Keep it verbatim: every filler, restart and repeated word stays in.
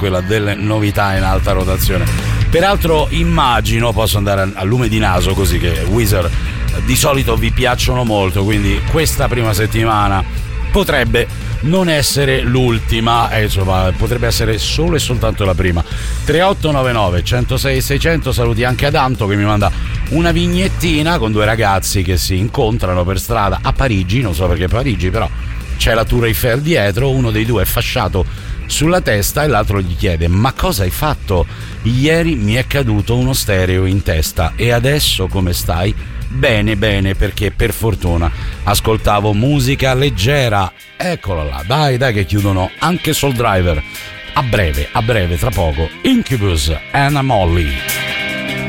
quella delle novità in alta rotazione. Peraltro immagino, posso andare a lume di naso così, che Weezer di solito vi piacciono molto, quindi questa prima settimana potrebbe non essere l'ultima, eh, insomma potrebbe essere solo e soltanto la prima. Tre otto nove nove uno zero sei sei zero zero. Saluti anche ad Anto che mi manda una vignettina con due ragazzi che si incontrano per strada a Parigi, non so perché Parigi, però c'è la Tour Eiffel dietro, uno dei due è fasciato sulla testa e l'altro gli chiede: ma cosa hai fatto? Ieri mi è caduto uno stereo in testa e adesso come stai? Bene, bene, perché per fortuna ascoltavo musica leggera. Eccola là, dai, dai che chiudono anche Soul Driver. A breve, a breve, tra poco, Incubus and Molly.